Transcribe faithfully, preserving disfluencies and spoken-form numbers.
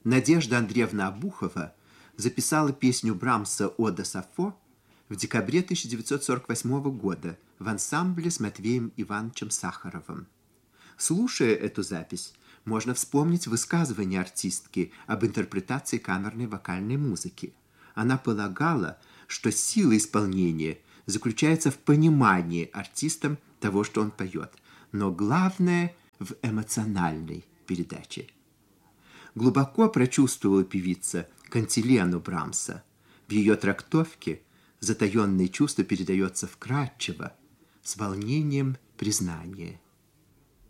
Надежда Андреевна Обухова записала песню Брамса «Ода Сафо» в декабре тысяча девятьсот сорок восьмого года в ансамбле с Матвеем Ивановичем Сахаровым. Слушая эту запись, можно вспомнить высказывание артистки об интерпретации камерной вокальной музыки. Она полагала, что сила исполнения заключается в понимании артистом того, что он поет, но главное – в эмоциональной передаче. Глубоко прочувствовала певица кантилену Брамса. В ее трактовке затаенное чувство передается вкратчиво, с волнением признания.